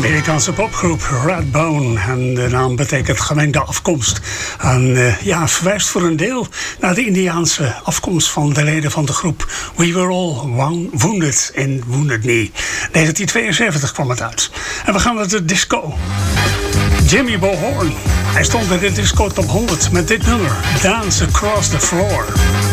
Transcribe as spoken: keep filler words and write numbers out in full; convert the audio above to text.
Amerikaanse popgroep Redbone. En de naam betekent gemengde afkomst. En uh, ja, verwijst voor een deel naar de Indiaanse afkomst van de leden van de groep We Were All Wounded in Wounded Knee. negentien tweeënzeventig kwam het uit. En we gaan naar de disco. Jimmy Bohorn. Hij stond in de disco top honderd met dit nummer. Dance Across the Floor.